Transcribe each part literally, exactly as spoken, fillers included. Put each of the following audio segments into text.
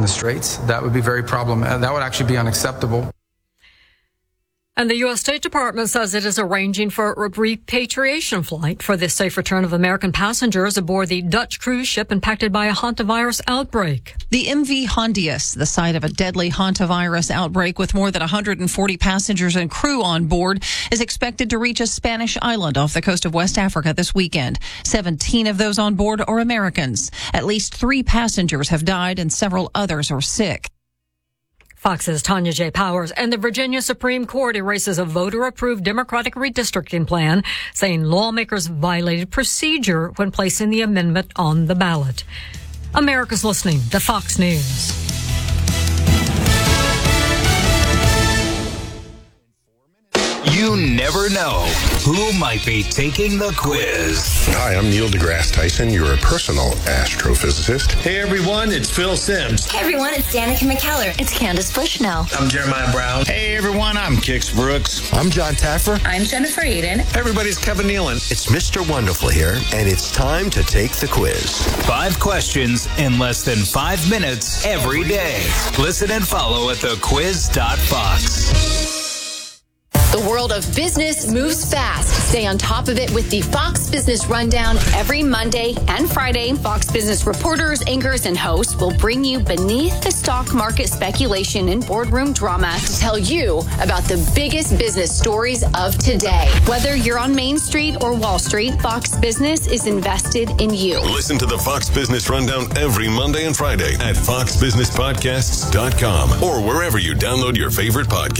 the Straits. That would be very problematic. That would actually be unacceptable. And the U S State Department says it is arranging for a repatriation flight for the safe return of American passengers aboard the Dutch cruise ship impacted by a hantavirus outbreak. The M V Hondius, the site of a deadly hantavirus outbreak with more than one hundred forty passengers and crew on board, is expected to reach a Spanish island off the coast of West Africa this weekend. seventeen of those on board are Americans. At least three passengers have died and several others are sick. Fox's Tanya J. Powers. And the Virginia Supreme Court erases a voter-approved Democratic redistricting plan, saying lawmakers violated procedure when placing the amendment on the ballot. America's listening to Fox News. You never know who might be taking the quiz. Hi, I'm Neil deGrasse Tyson, your personal astrophysicist. Hey everyone, it's Phil Sims. Hey everyone, it's Danica McKellar. It's Candace Bushnell. I'm Jeremiah Brown. Hey everyone, I'm Kix Brooks. I'm John Taffer. I'm Jennifer Aiden. Everybody's Kevin Nealon. It's Mister Wonderful here, and it's time to take the quiz. Five questions in less than five minutes every day. Listen and follow at the quiz dot fox. The world of business moves fast. Stay on top of it with the Fox Business Rundown every Monday and Friday. Fox Business reporters, anchors, and hosts will bring you beneath the stock market speculation and boardroom drama to tell you about the biggest business stories of today. Whether you're on Main Street or Wall Street, Fox Business is invested in you. Listen to the Fox Business Rundown every Monday and Friday at fox business podcasts dot com or wherever you download your favorite podcast.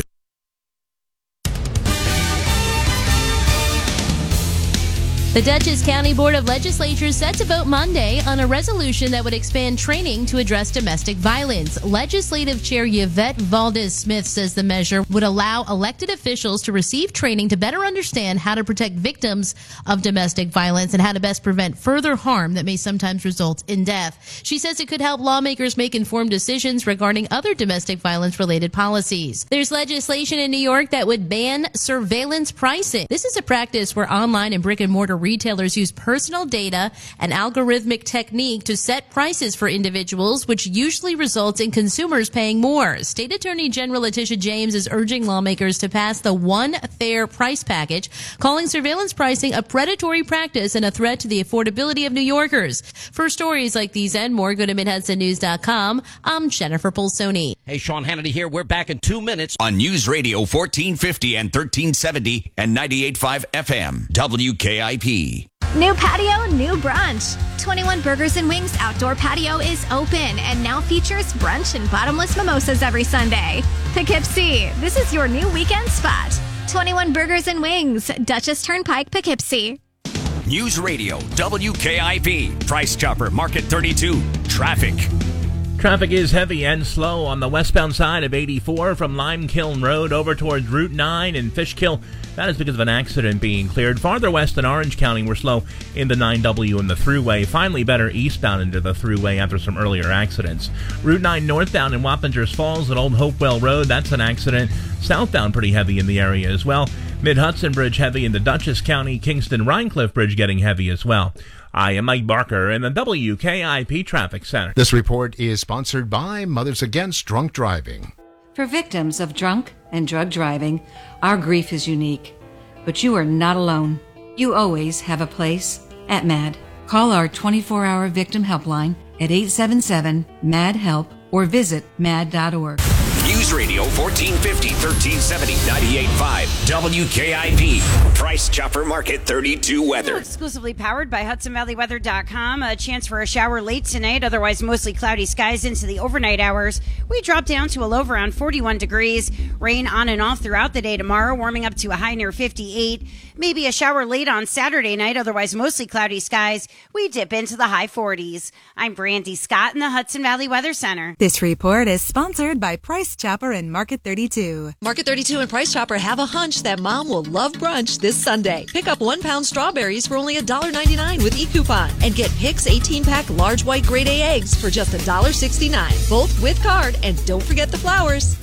The Dutchess County Board of Legislature set to vote Monday on a resolution that would expand training to address domestic violence. Legislative Chair Yvette Valdez-Smith says the measure would allow elected officials to receive training to better understand how to protect victims of domestic violence and how to best prevent further harm that may sometimes result in death. She says it could help lawmakers make informed decisions regarding other domestic violence-related policies. There's legislation in New York that would ban surveillance pricing. This is a practice where online and brick-and-mortar retailers use personal data and algorithmic technique to set prices for individuals, which usually results in consumers paying more. State Attorney General Letitia James is urging lawmakers to pass the One Fair Price package, calling surveillance pricing a predatory practice and a threat to the affordability of New Yorkers. For stories like these and more, go to mid hudson news dot com. I'm Jennifer Polsoni. Hey, Sean Hannity here. We're back in two minutes on News Radio fourteen fifty and thirteen seventy and ninety-eight point five F M, W K I P. New patio, new brunch. twenty-one Burgers and Wings outdoor patio is open and now features brunch and bottomless mimosas every Sunday. Poughkeepsie, this is your new weekend spot. twenty-one Burgers and Wings, Dutchess Turnpike, Poughkeepsie. News Radio, W K I P, Price Chopper, Market thirty-two, traffic. Traffic is heavy and slow on the westbound side of eighty-four from Lime Kiln Road over towards Route nine in Fishkill. That is because of an accident being cleared. Farther west in Orange County, we're slow in the nine W and the Thruway. Finally better eastbound into the Thruway after some earlier accidents. Route nine northbound in Wappingers Falls at Old Hopewell Road, that's an accident. Southbound pretty heavy in the area as well. Mid-Hudson Bridge heavy in the Dutchess County, Kingston Rhinecliff Bridge getting heavy as well. I am Mike Barker in the W K I P Traffic Center. This report is sponsored by Mothers Against Drunk Driving. For victims of drunk and drug driving, our grief is unique. But you are not alone. You always have a place at MAD. Call our twenty-four hour victim helpline at eight seven seven, M A D, HELP or visit mad dot org. News Radio fourteen fifty, thirteen seventy, ninety-eight point five, W K I P, Price Chopper Market thirty-two weather. Exclusively powered by Hudson Valley Weather dot com. A chance for a shower late tonight, otherwise mostly cloudy skies into the overnight hours. We drop down to a low of around forty-one degrees. Rain on and off throughout the day tomorrow, warming up to a high near fifty-eight. Maybe a shower late on Saturday night, otherwise mostly cloudy skies. We dip into the high forties. I'm Brandy Scott in the Hudson Valley Weather Center. This report is sponsored by Price Chopper and Market thirty-two. Market thirty-two and Price Chopper have a hunch that mom will love brunch this Sunday. Pick up one pound strawberries for only one dollar ninety-nine with e-coupon and get Pick's eighteen pack large white grade A eggs for just one dollar sixty-nine. Both with card, and don't forget the flowers.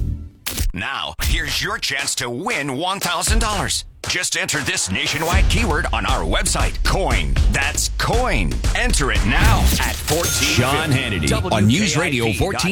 Now, here's your chance to win one thousand dollars. Just enter this nationwide keyword on our website, COIN. That's COIN. Enter it now at fourteen fifty. Sean Hannity on News Radio fourteen.